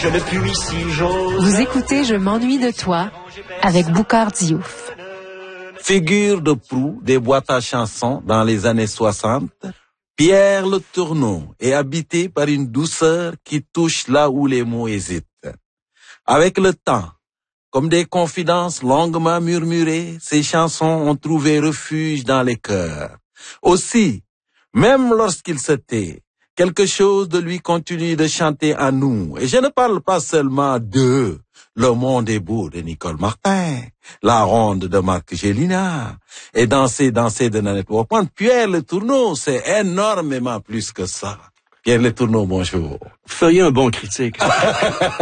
Je ne puis si j'ose. Vous écoutez Je m'ennuie de toi avec Boukhar Diouf. Figure de proue des boîtes à chansons dans les années 60, Pierre Le Tourneau est habité par une douceur qui touche là où les mots hésitent. Avec le temps, comme des confidences longuement murmurées, ces chansons ont trouvé refuge dans les cœurs. Aussi, même lorsqu'il se tait, quelque chose de lui continue de chanter à nous. Et je ne parle pas seulement de Le monde est beau de Nicole Martin, La ronde de Marc Gélina et Danser, danser de Nanette Walkman. Pierre Le Tourneau, c'est énormément plus que ça. Pierre Le Tourneau, bonjour. Vous feriez un bon critique.